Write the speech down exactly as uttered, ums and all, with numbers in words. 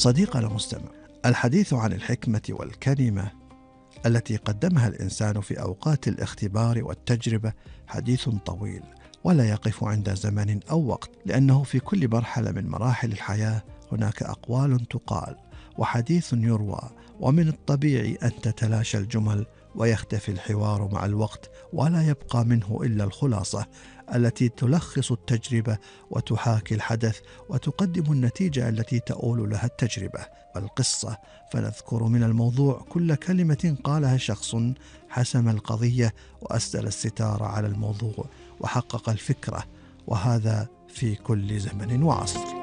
صديقنا المستمع، الحديث عن الحكمة والكلمة التي قدمها الإنسان في أوقات الاختبار والتجربة حديث طويل، ولا يقف عند زمن أو وقت، لأنه في كل مرحلة من مراحل الحياة هناك أقوال تقال وحديث يروى، ومن الطبيعي أن تتلاشى الجمل ويختفي الحوار مع الوقت، ولا يبقى منه إلا الخلاصة التي تلخص التجربة وتحاكي الحدث وتقدم النتيجة التي تؤول لها التجربة. القصة، فنذكر من الموضوع كل كلمة قالها شخص حسم القضية وأسدل الستار على الموضوع وحقق الفكرة، وهذا في كل زمن وعصر.